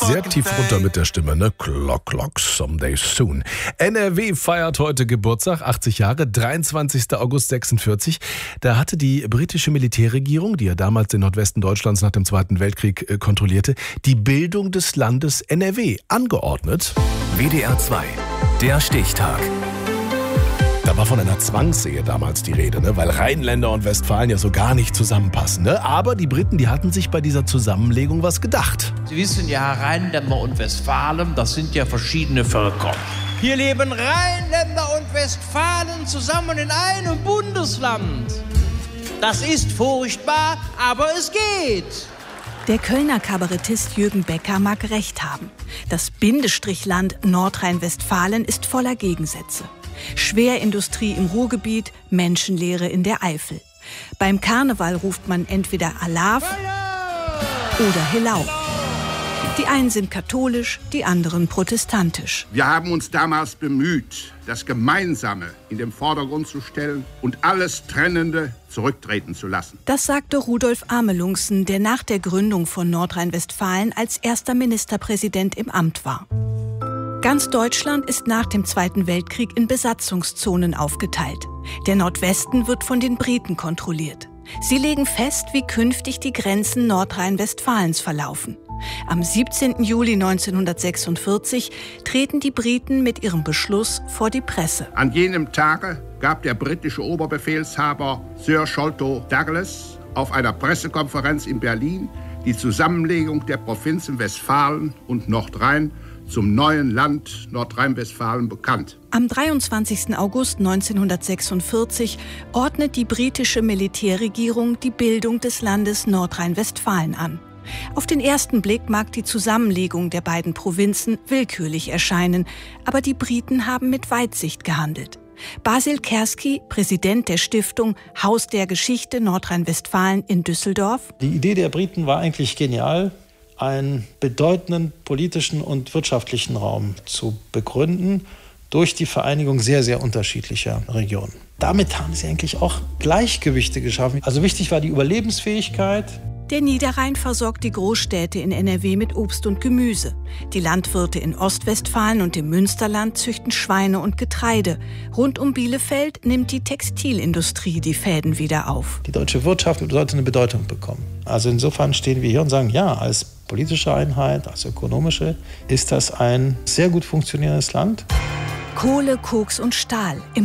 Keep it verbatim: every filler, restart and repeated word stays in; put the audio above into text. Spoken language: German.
Sehr tief runter mit der Stimme, ne? Clock, clock, someday soon. N R W feiert heute Geburtstag, achtzig Jahre, dreiundzwanzigster August sechsundvierzig. Da hatte die britische Militärregierung, die ja damals den Nordwesten Deutschlands nach dem Zweiten Weltkrieg äh, kontrollierte, die Bildung des Landes N R W angeordnet. W D R zwei, der Stichtag. Da war von einer Zwangsehe damals die Rede, ne? Weil Rheinländer und Westfalen ja so gar nicht zusammenpassen. Ne? Aber die Briten, die hatten sich bei dieser Zusammenlegung was gedacht. Sie wissen ja, Rheinländer und Westfalen, das sind ja verschiedene Völker. Hier leben Rheinländer und Westfalen zusammen in einem Bundesland. Das ist furchtbar, aber es geht. Der Kölner Kabarettist Jürgen Becker mag recht haben. Das Bindestrichland Nordrhein-Westfalen ist voller Gegensätze. Schwerindustrie im Ruhrgebiet, Menschenlehre in der Eifel. Beim Karneval ruft man entweder Alaf oder Helau. Die einen sind katholisch, die anderen protestantisch. Wir haben uns damals bemüht, das Gemeinsame in den Vordergrund zu stellen und alles Trennende zurücktreten zu lassen. Das sagte Rudolf Amelungsen, der nach der Gründung von Nordrhein-Westfalen als erster Ministerpräsident im Amt war. Ganz Deutschland ist nach dem Zweiten Weltkrieg in Besatzungszonen aufgeteilt. Der Nordwesten wird von den Briten kontrolliert. Sie legen fest, wie künftig die Grenzen Nordrhein-Westfalens verlaufen. Am siebzehnten Juli neunzehnhundertsechsundvierzig treten die Briten mit ihrem Beschluss vor die Presse. An jenem Tage gab der britische Oberbefehlshaber Sir Sholto Douglas auf einer Pressekonferenz in Berlin die Zusammenlegung der Provinzen Westfalen und Nordrhein zum neuen Land Nordrhein-Westfalen bekannt. Am dreiundzwanzigsten August neunzehnhundertsechsundvierzig ordnet die britische Militärregierung die Bildung des Landes Nordrhein-Westfalen an. Auf den ersten Blick mag die Zusammenlegung der beiden Provinzen willkürlich erscheinen, aber die Briten haben mit Weitsicht gehandelt. Basil Kerski, Präsident der Stiftung Haus der Geschichte Nordrhein-Westfalen in Düsseldorf. Die Idee der Briten war eigentlich genial, einen bedeutenden politischen und wirtschaftlichen Raum zu begründen durch die Vereinigung sehr, sehr unterschiedlicher Regionen. Damit haben sie eigentlich auch Gleichgewichte geschaffen. Also wichtig war die Überlebensfähigkeit. Der Niederrhein versorgt die Großstädte in N R W mit Obst und Gemüse. Die Landwirte in Ostwestfalen und im Münsterland züchten Schweine und Getreide. Rund um Bielefeld nimmt die Textilindustrie die Fäden wieder auf. Die deutsche Wirtschaft sollte eine Bedeutung bekommen. Also insofern stehen wir hier und sagen, ja, als politische Einheit, als ökonomische, ist das ein sehr gut funktionierendes Land. Kohle, Koks und Stahl. Im